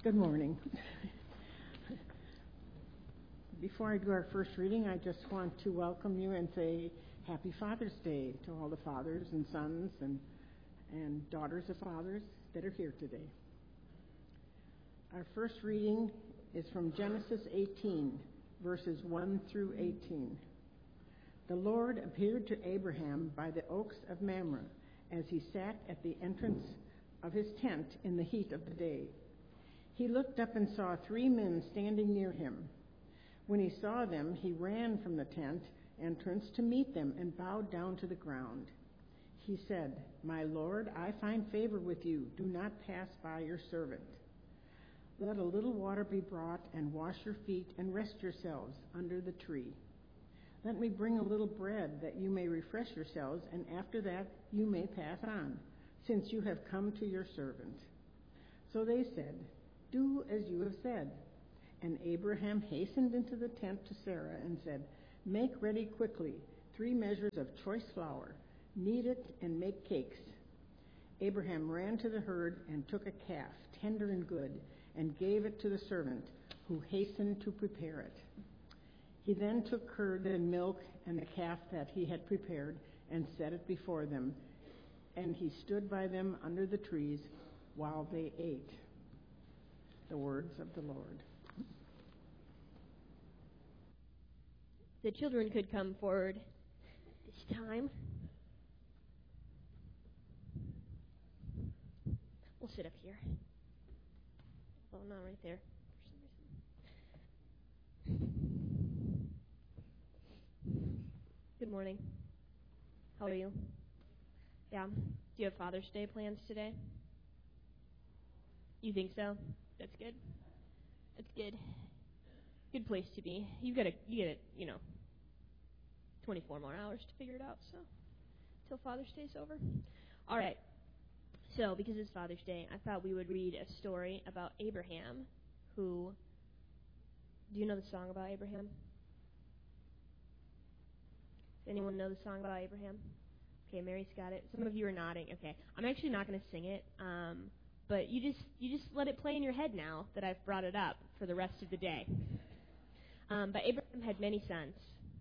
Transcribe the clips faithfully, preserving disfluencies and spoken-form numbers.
Good morning. Before I do our first reading, I just want to welcome you and say Happy Father's Day to all the fathers and sons and, and daughters of fathers that are here today. Our first reading is from Genesis eighteen, verses one through eighteen. The Lord appeared to Abraham by the oaks of Mamre as he sat at the entrance of his tent in the heat of the day. He looked up and saw three men standing near him. When he saw them, he ran from the tent entrance to meet them and bowed down to the ground. He said, "My Lord, I find favor with you. Do not pass by your servant. Let a little water be brought and wash your feet and rest yourselves under the tree. Let me bring a little bread that you may refresh yourselves, and after that you may pass on, since you have come to your servant." So they said, "Do as you have said." And Abraham hastened into the tent to Sarah and said, "Make ready quickly three measures of choice flour, knead it and make cakes." Abraham ran to the herd and took a calf, tender and good, and gave it to the servant, who hastened to prepare it. He then took curd and milk and the calf that he had prepared and set it before them, and he stood by them under the trees while they ate. The words of the Lord. The children could come forward this time. We'll sit up here. Oh, not right there for some reason. Good morning. How are you? Yeah. Do you have Father's Day plans today? You think so? That's good. That's good. Good place to be. You got to, you get, you know, twenty-four more hours to figure it out. So, till Father's Day's over. All right. So, because it's Father's Day, I thought we would read a story about Abraham, who. Do you know the song about Abraham? Does anyone know the song about Abraham? Okay, Mary's got it. Some of you are nodding. Okay, I'm actually not going to sing it. Um. But you just you just let it play in your head now that I've brought it up for the rest of the day. Um, but Abraham had many sons,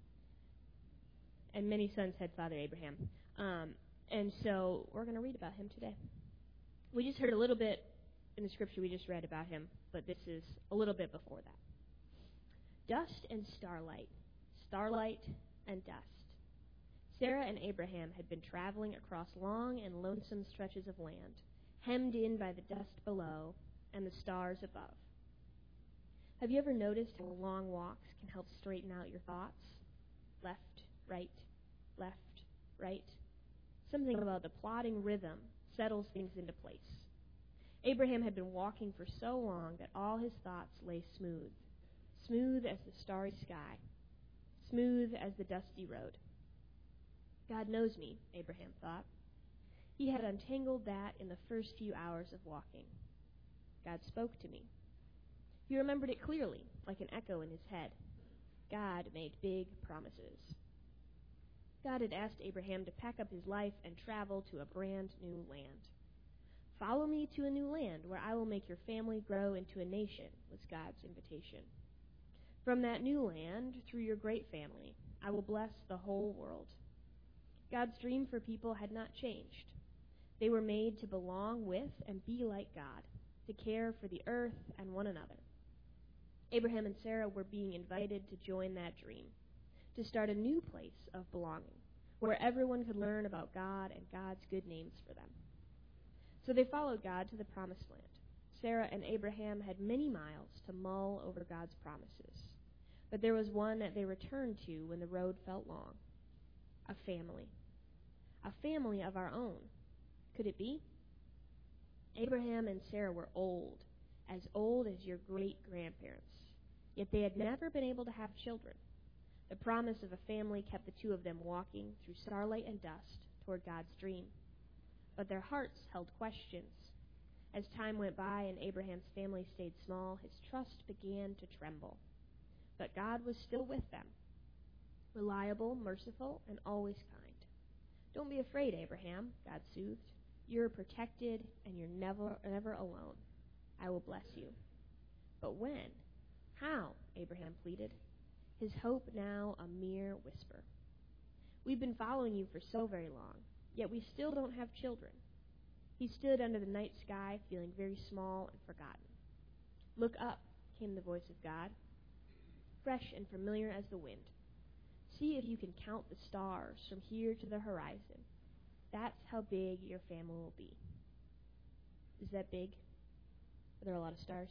and many sons had Father Abraham. Um, and so we're going to read about him today. We just heard a little bit in the scripture we just read about him, but this is a little bit before that. Dust and starlight, starlight and dust. Sarah and Abraham had been traveling across long and lonesome stretches of land, hemmed in by the dust below and the stars above. Have you ever noticed how long walks can help straighten out your thoughts? Left, right, left, right. Something about the plodding rhythm settles things into place. Abraham had been walking for so long that all his thoughts lay smooth, smooth as the starry sky, smooth as the dusty road. God knows me, Abraham thought. He had untangled that in the first few hours of walking. God spoke to me. He remembered it clearly, like an echo in his head. God made big promises. God had asked Abraham to pack up his life and travel to a brand new land. "Follow me to a new land where I will make your family grow into a nation," was God's invitation. "From that new land, through your great family, I will bless the whole world." God's dream for people had not changed. They were made to belong with and be like God, to care for the earth and one another. Abraham and Sarah were being invited to join that dream, to start a new place of belonging, where everyone could learn about God and God's good names for them. So they followed God to the promised land. Sarah and Abraham had many miles to mull over God's promises, but there was one that they returned to when the road felt long: a family. A family of our own. Could it be? Abraham and Sarah were old, as old as your great-grandparents, yet they had never been able to have children. The promise of a family kept the two of them walking through starlight and dust toward God's dream. But their hearts held questions. As time went by and Abraham's family stayed small, his trust began to tremble. But God was still with them, reliable, merciful, and always kind. "Don't be afraid, Abraham," God soothed. "You're protected, and you're never, never alone. I will bless you." But when? How? Abraham pleaded, his hope now a mere whisper. We've been following you for so very long, yet we still don't have children. He stood under the night sky, feeling very small and forgotten. Look up, came the voice of God, fresh and familiar as the wind. See if you can count the stars from here to the horizon. That's how big your family will be. Is that big? Are there a lot of stars?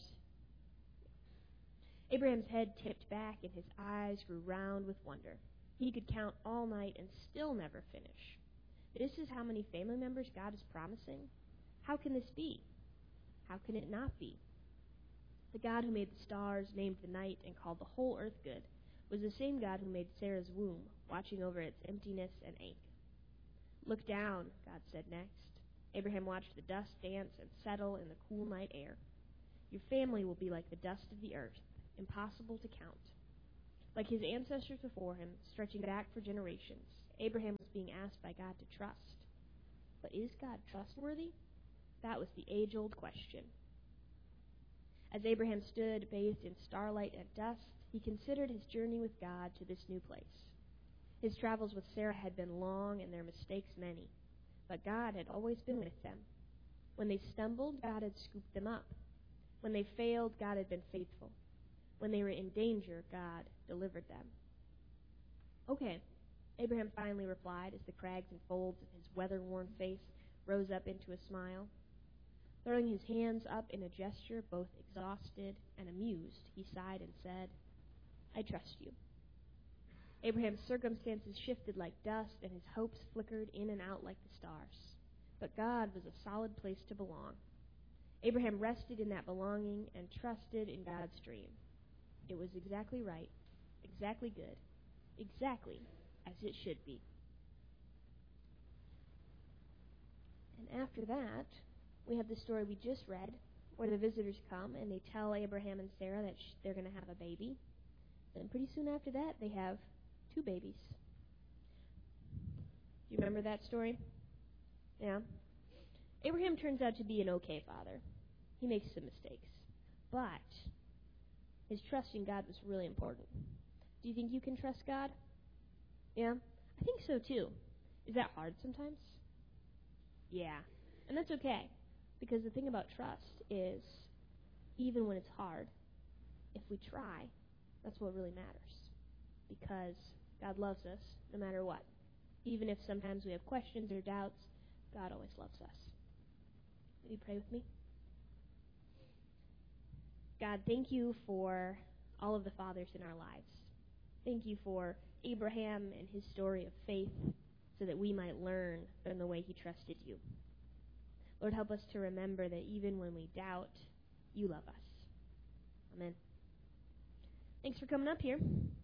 Abraham's head tipped back and his eyes grew round with wonder. He could count all night and still never finish. This is how many family members God is promising? How can this be? How can it not be? The God who made the stars, named the night, and called the whole earth good, was the same God who made Sarah's womb, watching over its emptiness and ache. Look down, God said next. Abraham watched the dust dance and settle in the cool night air. Your family will be like the dust of the earth, impossible to count. Like his ancestors before him, stretching back for generations, Abraham was being asked by God to trust. But is God trustworthy? That was the age-old question. As Abraham stood, bathed in starlight and dust, he considered his journey with God to this new place. His travels with Sarah had been long and their mistakes many, but God had always been with them. When they stumbled, God had scooped them up. When they failed, God had been faithful. When they were in danger, God delivered them. Okay, Abraham finally replied as the crags and folds of his weather-worn face rose up into a smile. Throwing his hands up in a gesture both exhausted and amused, he sighed and said, I trust you. Abraham's circumstances shifted like dust, and his hopes flickered in and out like the stars. But God was a solid place to belong. Abraham rested in that belonging and trusted in God's dream. It was exactly right, exactly good, exactly as it should be. And after that, we have the story we just read, where the visitors come and they tell Abraham and Sarah that sh- they're going to have a baby. Then pretty soon after that, they have two babies. Do you remember that story? Yeah? Abraham turns out to be an okay father. He makes some mistakes. But his trust in God was really important. Do you think you can trust God? Yeah? I think so too. Is that hard sometimes? Yeah. And that's okay. Because the thing about trust is, even when it's hard, if we try, that's what really matters. Because God loves us no matter what. Even if sometimes we have questions or doubts, God always loves us. Will you pray with me? God, thank you for all of the fathers in our lives. Thank you for Abraham and his story of faith so that we might learn from the way he trusted you. Lord, help us to remember that even when we doubt, you love us. Amen. Thanks for coming up here.